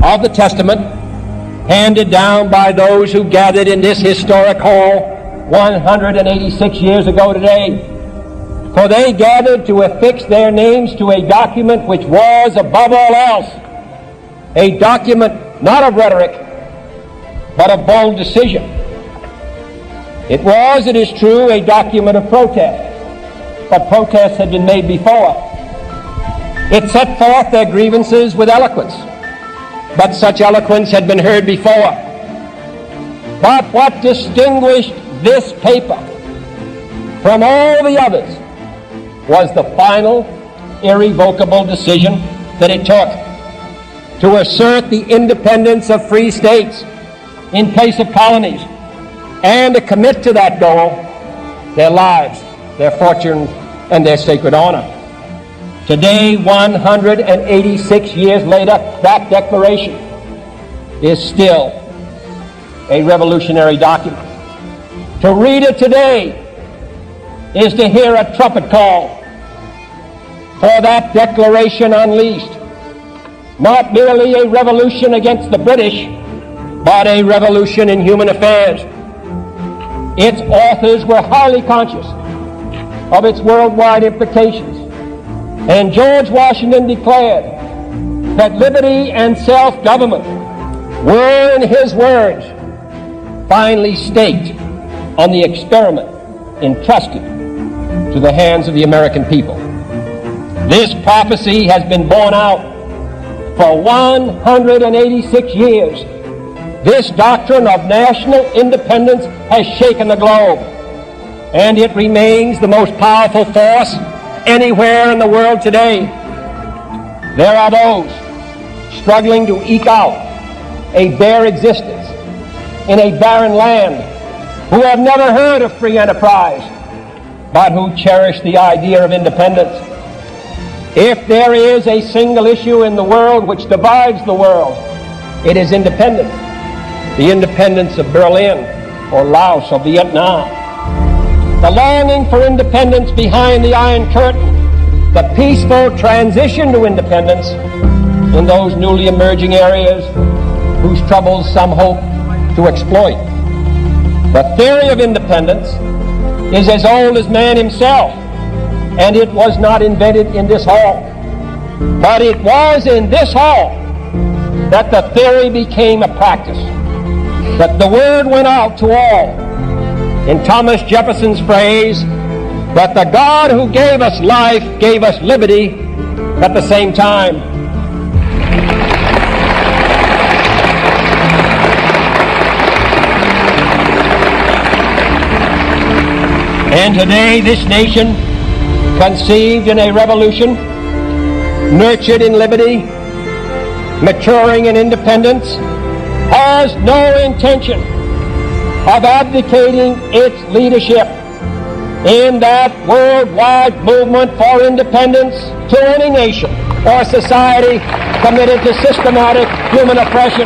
of the Testament handed down by those who gathered in this historic hall 186 years ago today. For they gathered to affix their names to a document which was, above all else, a document not of rhetoric, but of bold decision. It was, it is true, a document of protest, but protests had been made before. It set forth their grievances with eloquence, but such eloquence had been heard before. But what distinguished this paper from all the others was the final, irrevocable decision that it took to assert the independence of free states in place of colonies, and to commit to that goal their lives, their fortunes, and their sacred honor. Today, 186 years later, that declaration is still a revolutionary document. To read it today is to hear a trumpet call for that declaration unleashed. Not merely a revolution against the British, but a revolution in human affairs. Its authors were highly conscious of its worldwide implications, and George Washington declared that liberty and self-government were, in his words, finally staked on the experiment entrusted to the hands of the American people. This prophecy has been borne out for 186 years. This doctrine of national independence has shaken the globe, and it remains the most powerful force anywhere in the world today. There are those struggling to eke out a bare existence in a barren land who have never heard of free enterprise, but who cherish the idea of independence. If there is a single issue in the world which divides the world, it is independence. The independence of Berlin or Laos or Vietnam. The longing for independence behind the Iron Curtain. The peaceful transition to independence in those newly emerging areas whose troubles some hope to exploit. The theory of independence is as old as man himself, and it was not invented in this hall. But it was in this hall that the theory became a practice, that the word went out to all. In Thomas Jefferson's phrase, that the God who gave us life gave us liberty at the same time. And today this nation, conceived in a revolution, nurtured in liberty, maturing in independence, has no intention of abdicating its leadership in that worldwide movement for independence to any nation or society committed to systematic human oppression.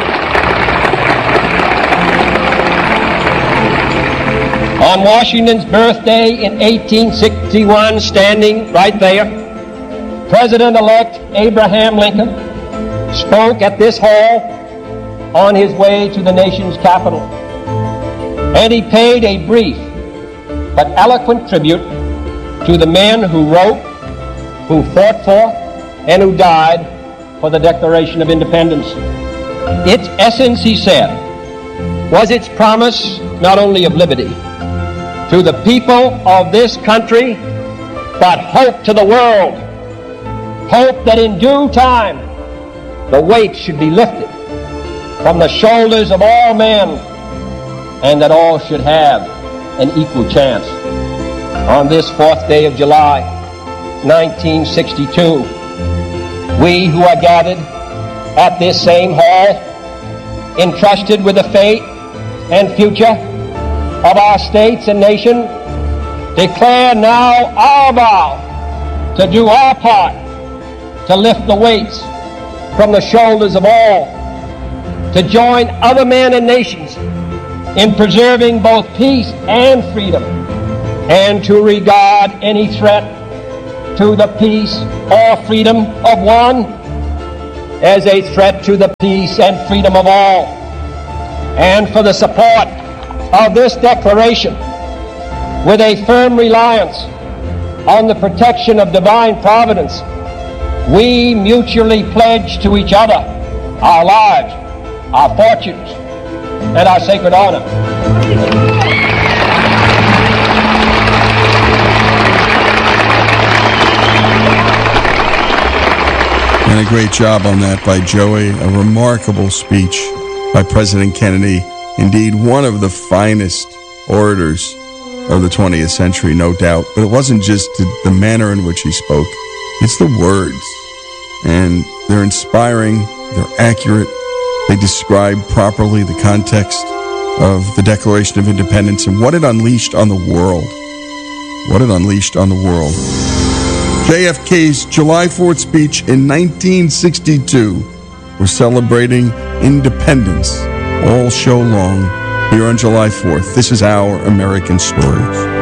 On Washington's birthday in 1861, standing right there, President-elect Abraham Lincoln spoke at this hall on his way to the nation's capital. And he paid a brief but eloquent tribute to the men who wrote, who fought for, and who died for the Declaration of Independence. Its essence, he said, was its promise not only of liberty to the people of this country, but hope to the world. Hope that in due time the weight should be lifted from the shoulders of all men, and that all should have an equal chance. On this 4th day of July, 1962, we who are gathered at this same hall, entrusted with the fate and future of our states and nation, declare now our vow to do our part to lift the weights from the shoulders of all, to join other men and nations in preserving both peace and freedom, and to regard any threat to the peace or freedom of one as a threat to the peace and freedom of all. And for the support of this declaration, with a firm reliance on the protection of divine providence, we mutually pledge to each other our lives, our fortunes, and our sacred honor. And a great job on that by Joey. A remarkable speech by President Kennedy. Indeed, one of the finest orators of the 20th century, no doubt. But it wasn't just the manner in which he spoke. It's the words. And they're inspiring. They're accurate. They describe properly the context of the Declaration of Independence and what it unleashed on the world. What it unleashed on the world. JFK's July 4th speech in 1962. We're celebrating independence all show long here on July 4th. This is Our American Stories.